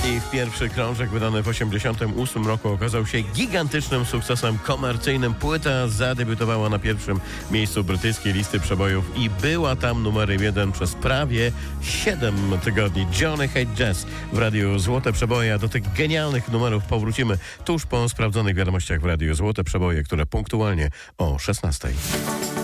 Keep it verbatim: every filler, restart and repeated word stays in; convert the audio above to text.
Ich pierwszy krążek wydany w osiemdziesiątym ósmym roku okazał się gigantycznym sukcesem komercyjnym. Płyta zadebiutowała na pierwszym miejscu brytyjskiej listy przebojów i była tam numerem jeden przez prawie siedem tygodni. Johnny Hate Jazz w Radiu Złote Przeboje, a do tych genialnych numerów powrócimy tuż po sprawdzonych wiadomościach w Radiu Złote Przeboje, które punktualnie o szesnastej.